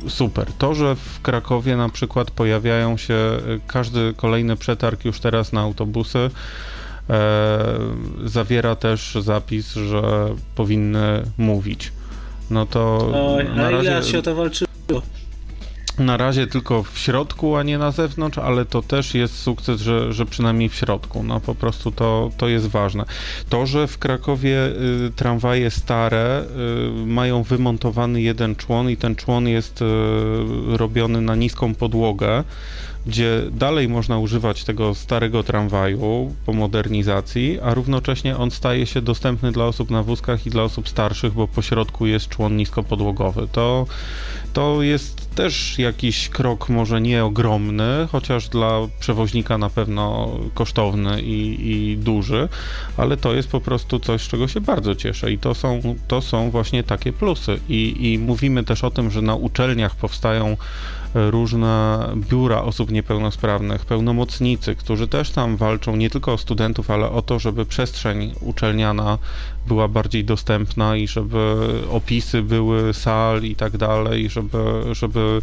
super. To, że w Krakowie na przykład pojawiają się każdy kolejny przetarg już teraz na autobusy, zawiera też zapis, że powinny mówić. No to na razie, ile się o to walczyło? Na razie tylko w środku, a nie na zewnątrz, ale to też jest sukces, że przynajmniej w środku. No po prostu to jest ważne. To, że w Krakowie tramwaje stare mają wymontowany jeden człon i ten człon jest robiony na niską podłogę, gdzie dalej można używać tego starego tramwaju po modernizacji, a równocześnie on staje się dostępny dla osób na wózkach i dla osób starszych, bo po środku jest człon niskopodłogowy. To jest też jakiś krok, może nie ogromny, chociaż dla przewoźnika na pewno kosztowny i duży, ale to jest po prostu coś, z czego się bardzo cieszę i to są właśnie takie plusy. I mówimy też o tym, że na uczelniach powstają różne biura osób niepełnosprawnych, pełnomocnicy, którzy też tam walczą nie tylko o studentów, ale o to, żeby przestrzeń uczelniana była bardziej dostępna i żeby opisy były sal i tak dalej, żeby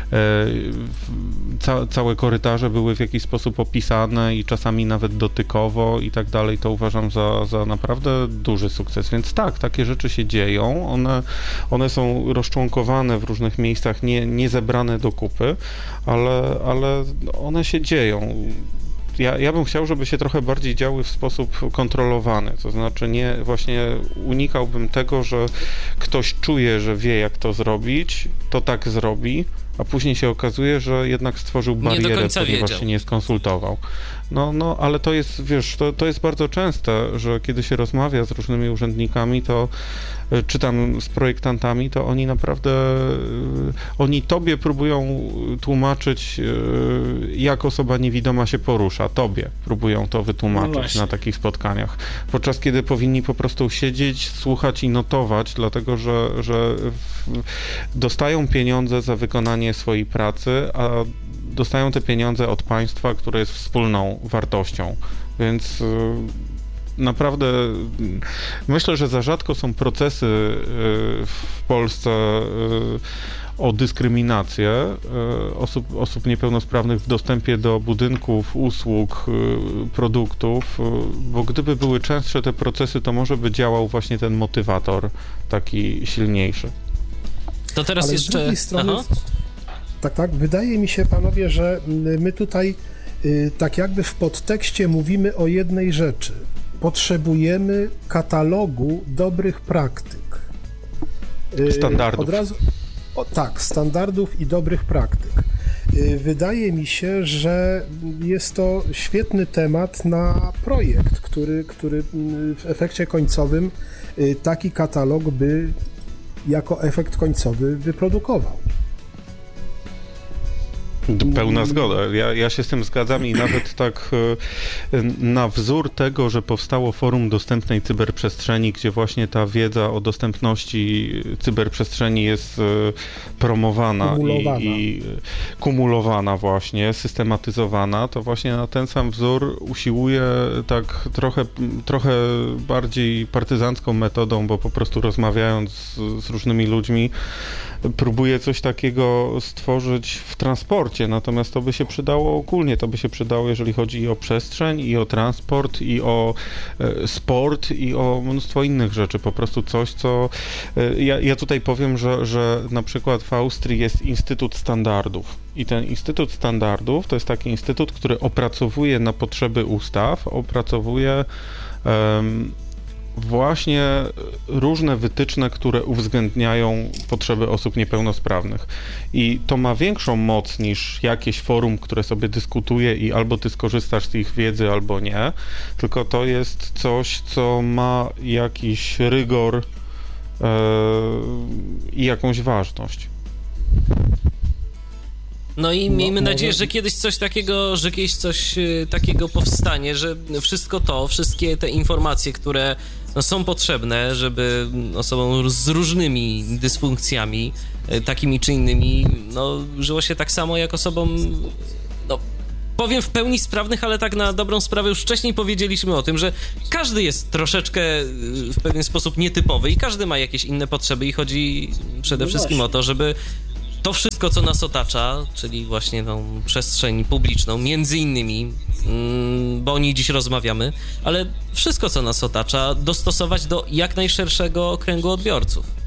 całe korytarze były w jakiś sposób opisane i czasami nawet dotykowo i tak dalej. To uważam za naprawdę duży sukces. Więc tak, takie rzeczy się dzieją. One są rozczłonkowane w różnych miejscach, nie zebrane do kupy, ale one się dzieją. Ja bym chciał, żeby się trochę bardziej działy w sposób kontrolowany, to znaczy właśnie unikałbym tego, że ktoś czuje, że wie jak to zrobić, to tak zrobi, a później się okazuje, że jednak stworzył barierę, ponieważ się nie skonsultował. No, ale to jest, wiesz, to jest bardzo częste, że kiedy się rozmawia z różnymi urzędnikami, to czy tam z projektantami, to oni naprawdę, oni tobie próbują tłumaczyć, jak osoba niewidoma się porusza. Tobie próbują to wytłumaczyć na takich spotkaniach. Podczas kiedy powinni po prostu siedzieć, słuchać i notować, dlatego że dostają pieniądze za wykonanie swojej pracy, a dostają te pieniądze od państwa, które jest wspólną wartością. Więc naprawdę myślę, że za rzadko są procesy w Polsce o dyskryminację osób niepełnosprawnych w dostępie do budynków, usług, produktów, bo gdyby były częstsze te procesy, to może by działał właśnie ten motywator taki silniejszy. To teraz ale jeszcze... Z drugiej strony, tak, wydaje mi się, panowie, że my tutaj tak jakby w podtekście mówimy o jednej rzeczy. Potrzebujemy katalogu dobrych praktyk. Standardów. Standardów i dobrych praktyk. Wydaje mi się, że jest to świetny temat na projekt, który w efekcie końcowym taki katalog by jako efekt końcowy wyprodukował. Pełna zgoda. Ja się z tym zgadzam i nawet tak na wzór tego, że powstało Forum Dostępnej Cyberprzestrzeni, gdzie właśnie ta wiedza o dostępności cyberprzestrzeni jest promowana i kumulowana właśnie, systematyzowana, to właśnie na ten sam wzór usiłuje tak trochę bardziej partyzancką metodą, bo po prostu rozmawiając z różnymi ludźmi, próbuje coś takiego stworzyć w transporcie, natomiast to by się przydało ogólnie, to by się przydało, jeżeli chodzi i o przestrzeń, i o transport, i o sport, i o mnóstwo innych rzeczy, po prostu coś, co... Ja tutaj powiem, że na przykład w Austrii jest Instytut Standardów i ten Instytut Standardów to jest taki instytut, który opracowuje na potrzeby ustaw, opracowuje właśnie różne wytyczne, które uwzględniają potrzeby osób niepełnosprawnych. I to ma większą moc niż jakieś forum, które sobie dyskutuje i albo ty skorzystasz z ich wiedzy, albo nie, tylko to jest coś, co ma jakiś rygor i jakąś ważność. No i miejmy nadzieję, że kiedyś coś takiego powstanie, że wszystkie te informacje, które są potrzebne, żeby osobom z różnymi dysfunkcjami, takimi czy innymi, żyło się tak samo jak osobom, powiem w pełni sprawnych, ale tak na dobrą sprawę już wcześniej powiedzieliśmy o tym, że każdy jest troszeczkę w pewien sposób nietypowy i każdy ma jakieś inne potrzeby i chodzi przede wszystkim o to, żeby to wszystko, co nas otacza, czyli właśnie tą przestrzeń publiczną, między innymi, bo o niej dziś rozmawiamy, ale wszystko, co nas otacza, dostosować do jak najszerszego kręgu odbiorców.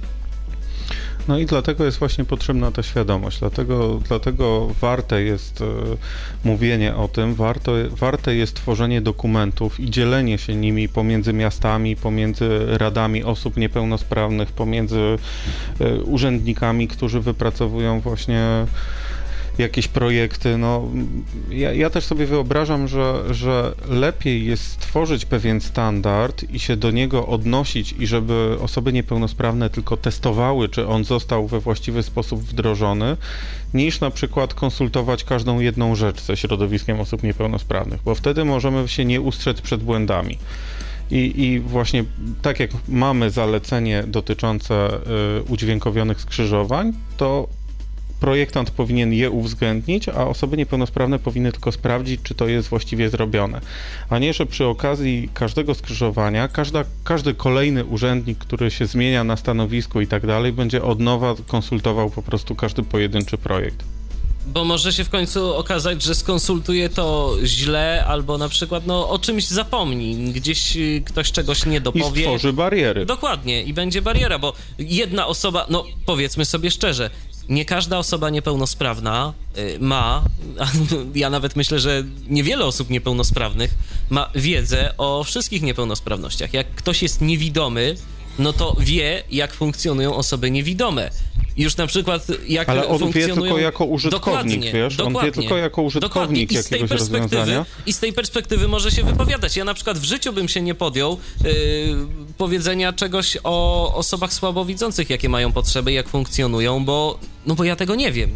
No i dlatego jest właśnie potrzebna ta świadomość, dlatego warte jest mówienie o tym, warte jest tworzenie dokumentów i dzielenie się nimi pomiędzy miastami, pomiędzy radami osób niepełnosprawnych, pomiędzy urzędnikami, którzy wypracowują właśnie jakieś projekty. No, ja też sobie wyobrażam, że lepiej jest stworzyć pewien standard i się do niego odnosić i żeby osoby niepełnosprawne tylko testowały, czy on został we właściwy sposób wdrożony, niż na przykład konsultować każdą jedną rzecz ze środowiskiem osób niepełnosprawnych, bo wtedy możemy się nie ustrzec przed błędami. I właśnie tak jak mamy zalecenie dotyczące udźwiękowionych skrzyżowań, to projektant powinien je uwzględnić, a osoby niepełnosprawne powinny tylko sprawdzić, czy to jest właściwie zrobione. A nie, że przy okazji każdego skrzyżowania, każdy kolejny urzędnik, który się zmienia na stanowisku i tak dalej, będzie od nowa konsultował po prostu każdy pojedynczy projekt. Bo może się w końcu okazać, że skonsultuje to źle, albo na przykład o czymś zapomni, gdzieś ktoś czegoś nie dopowie. I stworzy bariery. Dokładnie, i będzie bariera, bo jedna osoba, powiedzmy sobie szczerze, nie każda osoba niepełnosprawna ma, ja nawet myślę, że niewiele osób niepełnosprawnych ma wiedzę o wszystkich niepełnosprawnościach. Jak ktoś jest niewidomy, no to wie, jak funkcjonują osoby niewidome. Już na przykład jak ale on funkcjonują... wie tylko jako użytkownik, wiesz? On wie tylko jako użytkownik jakiegoś rozwiązania. I z tej perspektywy może się wypowiadać. Ja na przykład w życiu bym się nie podjął powiedzenia czegoś o osobach słabowidzących, jakie mają potrzeby, jak funkcjonują, bo ja tego nie wiem.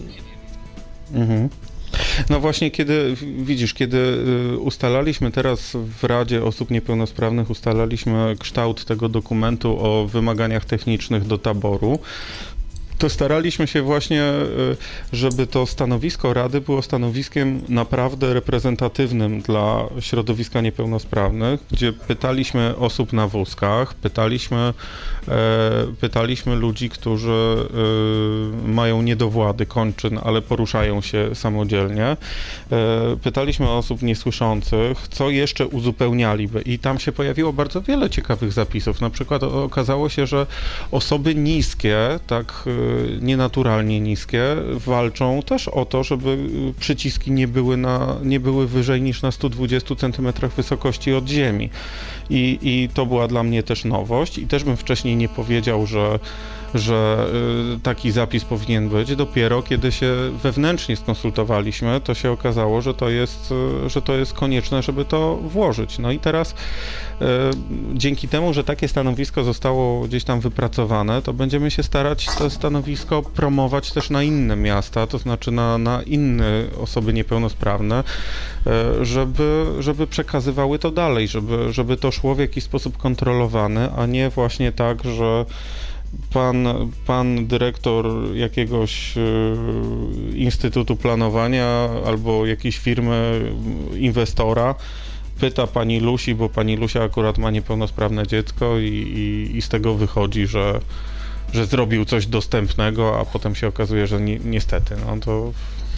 Mhm. No właśnie, kiedy ustalaliśmy teraz w Radzie Osób Niepełnosprawnych, ustalaliśmy kształt tego dokumentu o wymaganiach technicznych do taboru, to staraliśmy się właśnie, żeby to stanowisko Rady było stanowiskiem naprawdę reprezentatywnym dla środowiska niepełnosprawnych, gdzie pytaliśmy osób na wózkach, pytaliśmy ludzi, którzy mają niedowłady kończyn, ale poruszają się samodzielnie. Pytaliśmy osób niesłyszących, co jeszcze uzupełnialiby i tam się pojawiło bardzo wiele ciekawych zapisów. Na przykład okazało się, że osoby niskie, tak nienaturalnie niskie, walczą też o to, żeby przyciski nie były wyżej niż na 120 cm wysokości od ziemi. I to była dla mnie też nowość i też bym wcześniej nie powiedział, że taki zapis powinien być. Dopiero kiedy się wewnętrznie skonsultowaliśmy, to się okazało, że to jest konieczne, żeby to włożyć. No i teraz dzięki temu, że takie stanowisko zostało gdzieś tam wypracowane, to będziemy się starać to stanowisko promować też na inne miasta, to znaczy na inne osoby niepełnosprawne, żeby przekazywały to dalej, żeby to szło w jakiś sposób kontrolowany, a nie właśnie tak, że pan dyrektor jakiegoś instytutu planowania albo jakiejś firmy inwestora pyta pani Lusi, bo pani Lusia akurat ma niepełnosprawne dziecko i z tego wychodzi, że zrobił coś dostępnego, a potem się okazuje, że niestety, to...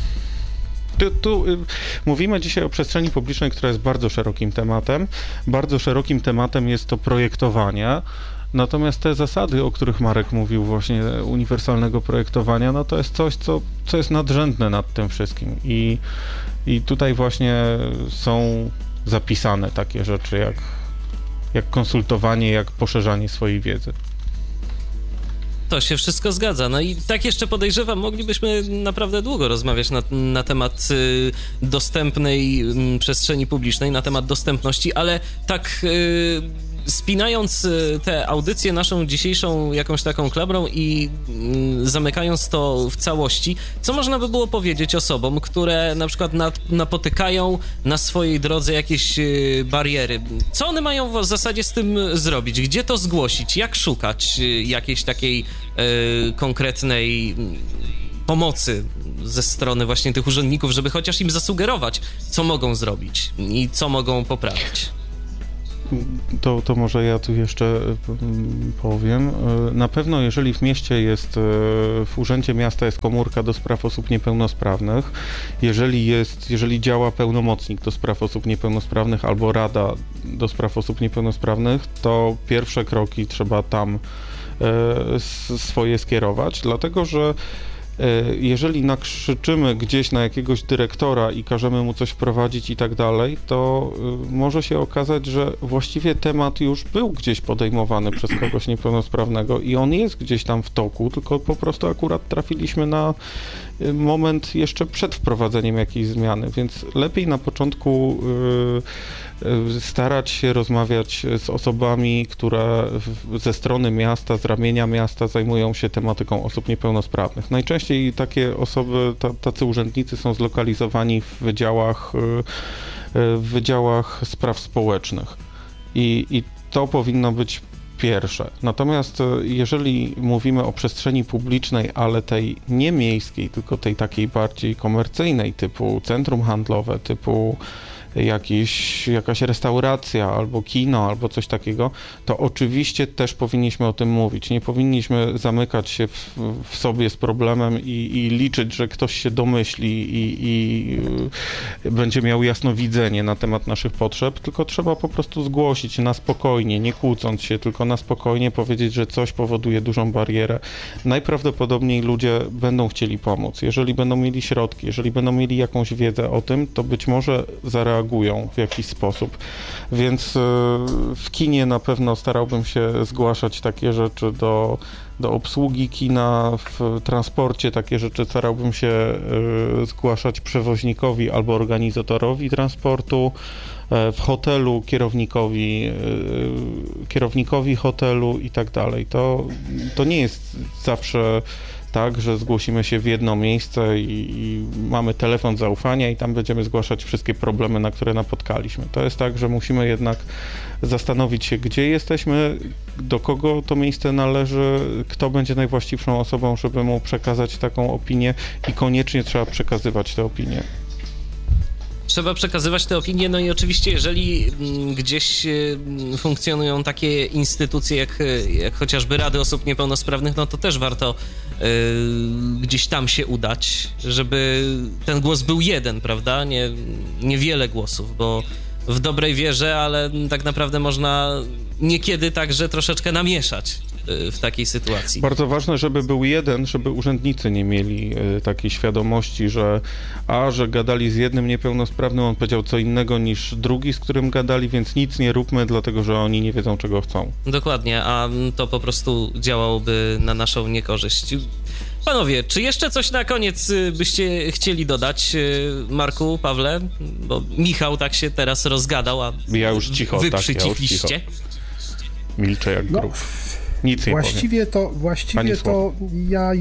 Tu mówimy dzisiaj o przestrzeni publicznej, która jest bardzo szerokim tematem. Bardzo szerokim tematem jest to projektowanie. Natomiast te zasady, o których Marek mówił, właśnie uniwersalnego projektowania, to jest coś, co jest nadrzędne nad tym wszystkim. I tutaj właśnie są zapisane takie rzeczy, jak konsultowanie, jak poszerzanie swojej wiedzy. To się wszystko zgadza. No i tak jeszcze podejrzewam, moglibyśmy naprawdę długo rozmawiać na temat dostępnej przestrzeni publicznej, na temat dostępności, ale tak spinając tę audycję naszą dzisiejszą jakąś taką klabrą i zamykając to w całości, co można by było powiedzieć osobom, które na przykład napotykają na swojej drodze jakieś bariery? Co one mają w zasadzie z tym zrobić? Gdzie to zgłosić? Jak szukać jakiejś takiej konkretnej pomocy ze strony właśnie tych urzędników, żeby chociaż im zasugerować, co mogą zrobić i co mogą poprawić? to może ja tu jeszcze powiem. Na pewno jeżeli w mieście jest, w urzędzie miasta jest komórka do spraw osób niepełnosprawnych, jeżeli działa pełnomocnik do spraw osób niepełnosprawnych albo rada do spraw osób niepełnosprawnych, to pierwsze kroki trzeba tam swoje skierować, dlatego że jeżeli nakrzyczymy gdzieś na jakiegoś dyrektora i każemy mu coś wprowadzić i tak dalej, to może się okazać, że właściwie temat już był gdzieś podejmowany przez kogoś niepełnosprawnego i on jest gdzieś tam w toku, tylko po prostu akurat trafiliśmy na moment jeszcze przed wprowadzeniem jakiejś zmiany, więc lepiej na początku starać się rozmawiać z osobami, które ze strony miasta, z ramienia miasta zajmują się tematyką osób niepełnosprawnych. Najczęściej takie osoby, tacy urzędnicy są zlokalizowani w wydziałach spraw społecznych i to powinno być pierwsze. Natomiast jeżeli mówimy o przestrzeni publicznej, ale tej nie miejskiej, tylko tej takiej bardziej komercyjnej, typu centrum handlowe, typu jakaś restauracja, albo kino, albo coś takiego, to oczywiście też powinniśmy o tym mówić. Nie powinniśmy zamykać się w sobie z problemem i liczyć, że ktoś się domyśli i będzie miał jasnowidzenie na temat naszych potrzeb, tylko trzeba po prostu zgłosić na spokojnie, nie kłócąc się, tylko na spokojnie powiedzieć, że coś powoduje dużą barierę. Najprawdopodobniej ludzie będą chcieli pomóc. Jeżeli będą mieli środki, jeżeli będą mieli jakąś wiedzę o tym, to być może zareagują w jakiś sposób. Więc w kinie na pewno starałbym się zgłaszać takie rzeczy do obsługi kina, w transporcie takie rzeczy starałbym się zgłaszać przewoźnikowi albo organizatorowi transportu, w hotelu kierownikowi hotelu i tak dalej. To nie jest zawsze tak, że zgłosimy się w jedno miejsce i mamy telefon zaufania i tam będziemy zgłaszać wszystkie problemy, na które napotkaliśmy. To jest tak, że musimy jednak zastanowić się, gdzie jesteśmy, do kogo to miejsce należy, kto będzie najwłaściwszą osobą, żeby mu przekazać taką opinię i koniecznie trzeba przekazywać te opinie. Trzeba przekazywać te opinie, no i oczywiście jeżeli gdzieś funkcjonują takie instytucje jak chociażby Rady Osób Niepełnosprawnych, no to też warto gdzieś tam się udać, żeby ten głos był jeden, prawda? Nie wiele głosów, bo w dobrej wierze, ale tak naprawdę można niekiedy także troszeczkę namieszać w takiej sytuacji. Bardzo ważne, żeby był jeden, żeby urzędnicy nie mieli takiej świadomości, że gadali z jednym niepełnosprawnym, on powiedział co innego niż drugi, z którym gadali, więc nic nie róbmy, dlatego że oni nie wiedzą, czego chcą. Dokładnie, a to po prostu działałoby na naszą niekorzyść. Panowie, czy jeszcze coś na koniec byście chcieli dodać, Marku, Pawle? Bo Michał tak się teraz rozgadał, a ja już cicho, wy tak, przycichliście. Milczę jak grób. Nic nie Właściwie to ja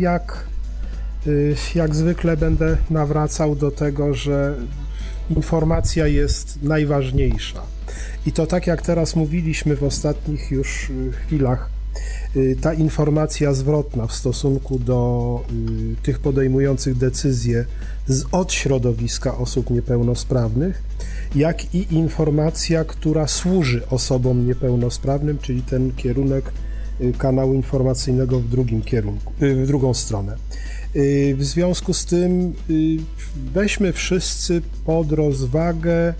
jak zwykle będę nawracał do tego, że informacja jest najważniejsza. I to tak jak teraz mówiliśmy w ostatnich już chwilach, ta informacja zwrotna w stosunku do tych podejmujących decyzje od środowiska osób niepełnosprawnych, jak i informacja, która służy osobom niepełnosprawnym, czyli ten kierunek kanału informacyjnego w drugą stronę. W związku z tym weźmy wszyscy pod rozwagę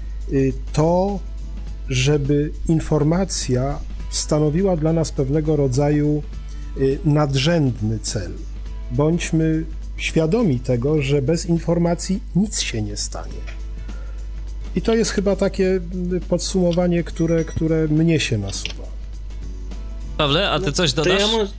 to, żeby informacja stanowiła dla nas pewnego rodzaju nadrzędny cel. Bądźmy świadomi tego, że bez informacji nic się nie stanie. I to jest chyba takie podsumowanie, które mnie się nasuwa. Pawle, a ty coś dodasz?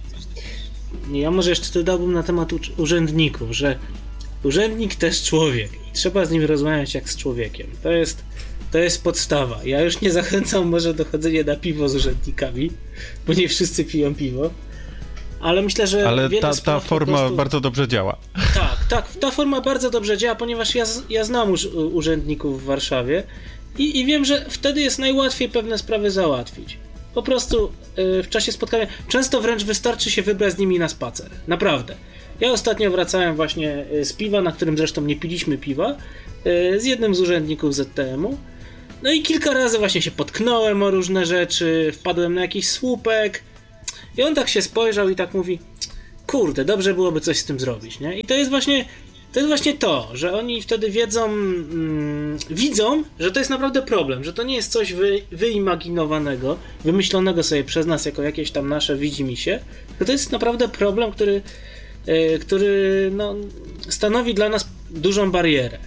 Ja może jeszcze dodałbym na temat urzędników, że urzędnik to jest człowiek i trzeba z nim rozmawiać jak z człowiekiem. To jest podstawa. Ja już nie zachęcam może do chodzenia na piwo z urzędnikami, bo nie wszyscy piją piwo, ale myślę, że ta forma prostu bardzo dobrze działa. Tak, ta forma bardzo dobrze działa, ponieważ ja znam urzędników w Warszawie i wiem, że wtedy jest najłatwiej pewne sprawy załatwić. Po prostu w czasie spotkania często wręcz wystarczy się wybrać z nimi na spacer. Naprawdę. Ja ostatnio wracałem właśnie z piwa, na którym zresztą nie piliśmy piwa, z jednym z urzędników ZTM-u. No i kilka razy właśnie się potknąłem o różne rzeczy, wpadłem na jakiś słupek i on tak się spojrzał i tak mówi, kurde, dobrze byłoby coś z tym zrobić, nie? I to jest właśnie to, że oni wtedy widzą, że to jest naprawdę problem, że to nie jest coś wyimaginowanego, wymyślonego sobie przez nas jako jakieś tam nasze widzimisię, tylko to jest naprawdę problem, który no, stanowi dla nas dużą barierę.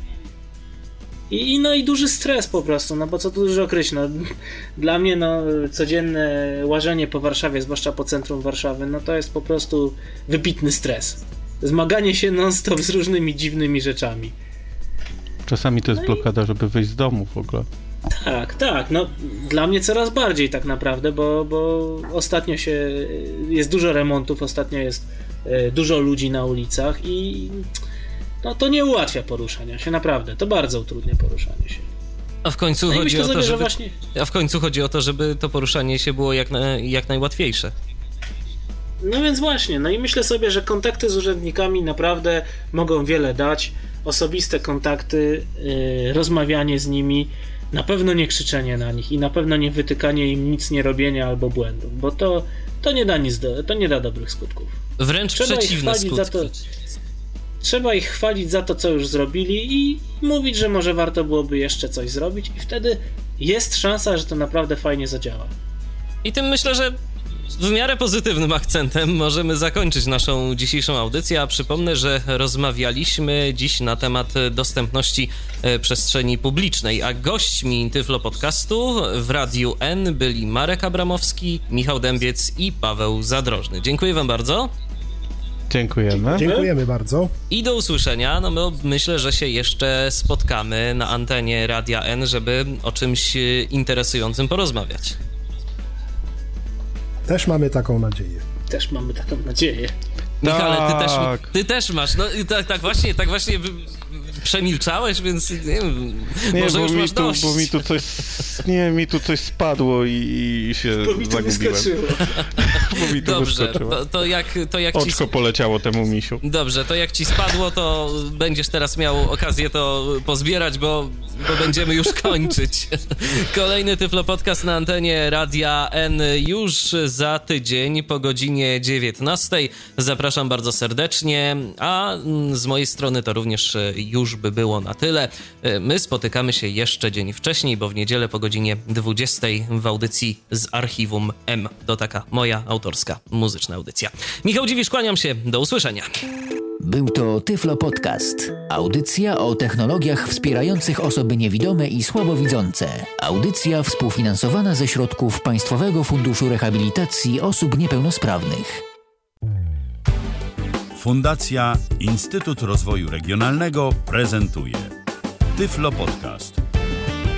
I duży stres po prostu, no bo co tu dużo kryć, no dla mnie codzienne łażenie po Warszawie, zwłaszcza po centrum Warszawy, no to jest po prostu wybitny stres. Zmaganie się non-stop z różnymi dziwnymi rzeczami. Czasami to jest blokada, żeby wyjść z domu w ogóle. Tak, no dla mnie coraz bardziej tak naprawdę, bo ostatnio jest dużo remontów, ostatnio jest dużo ludzi na ulicach i no to nie ułatwia poruszania się, naprawdę, to bardzo utrudnia poruszanie się. A w końcu chodzi o to, żeby to poruszanie się było jak najłatwiejsze. No więc właśnie, no i myślę sobie, że kontakty z urzędnikami naprawdę mogą wiele dać, osobiste kontakty, rozmawianie z nimi, na pewno nie krzyczenie na nich i na pewno nie wytykanie im nic nie robienia albo błędów, bo to nie da dobrych skutków. Wręcz przeciwne skutki. Trzeba ich chwalić za to, co już zrobili i mówić, że może warto byłoby jeszcze coś zrobić i wtedy jest szansa, że to naprawdę fajnie zadziała. I tym myślę, że w miarę pozytywnym akcentem możemy zakończyć naszą dzisiejszą audycję, a przypomnę, że rozmawialiśmy dziś na temat dostępności przestrzeni publicznej, a gośćmi Tyflo Podcastu w Radiu N byli Marek Abramowski, Michał Dębiec i Paweł Zadrożny. Dziękuję wam bardzo. Dziękujemy bardzo. I do usłyszenia. No myślę, że się jeszcze spotkamy na antenie Radia N, żeby o czymś interesującym porozmawiać. Też mamy taką nadzieję. Michale, ty też masz. No tak właśnie przemilczałeś, więc nie wiem, może już masz dość. Mi tu coś spadło i się zagubiłem. Bo mi to dobrze, wyskoczyło. to jak Oczko poleciało temu misiu. Dobrze, to jak ci spadło, to będziesz teraz miał okazję to pozbierać, bo będziemy już kończyć. Kolejny Tyflo Podcast na antenie Radia N już za tydzień po godzinie 19. Zapraszam bardzo serdecznie, a z mojej strony to również już by było na tyle. My spotykamy się jeszcze dzień wcześniej, bo w niedzielę po godzinie 20 w audycji z Archiwum M. To taka moja autorska muzyczna audycja. Michał Dziwisz, kłaniam się, do usłyszenia. Był to Tyflo Podcast. Audycja o technologiach wspierających osoby niewidome i słabowidzące. Audycja współfinansowana ze środków Państwowego Funduszu Rehabilitacji Osób Niepełnosprawnych. Fundacja Instytut Rozwoju Regionalnego prezentuje Tyflo Podcast.